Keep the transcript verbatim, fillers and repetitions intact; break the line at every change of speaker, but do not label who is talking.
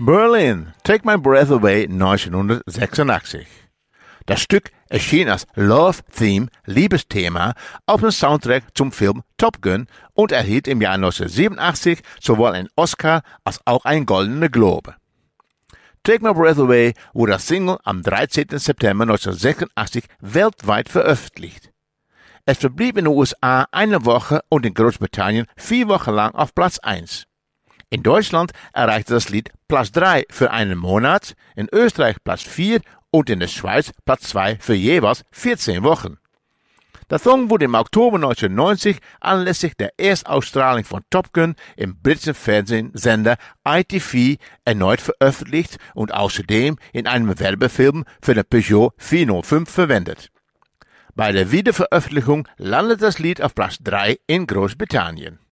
Berlin, Take My Breath Away neunzehnhundertsechsundachtzig. Das Stück erschien als Love-Theme, Liebesthema, auf dem Soundtrack zum Film Top Gun und erhielt im Jahr neunzehnhundertsiebenundachtzig sowohl einen Oscar als auch einen Goldenen Globe. Take My Breath Away wurde als Single am dreizehnten September neunzehnhundertsechsundachtzig weltweit veröffentlicht. Es verblieb in den U S A eine Woche und in Großbritannien vier Wochen lang auf Platz eins. In Deutschland erreichte das Lied Platz drei für einen Monat, in Österreich Platz vier und in der Schweiz Platz zwei für jeweils vierzehn Wochen. Der Song wurde im Oktober neunzehnhundertneunzig anlässlich der Erstausstrahlung von Top Gun im britischen Fernsehsender I T V erneut veröffentlicht und außerdem in einem Werbefilm für den Peugeot vierhundertfünf verwendet. Bei der Wiederveröffentlichung landet das Lied auf Platz drei in Großbritannien.